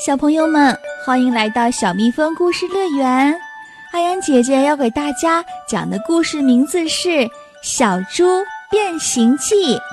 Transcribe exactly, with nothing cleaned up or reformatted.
小朋友们，欢迎来到小蜜蜂故事乐园。阿阳姐姐要给大家讲的故事名字是《小猪变形记》。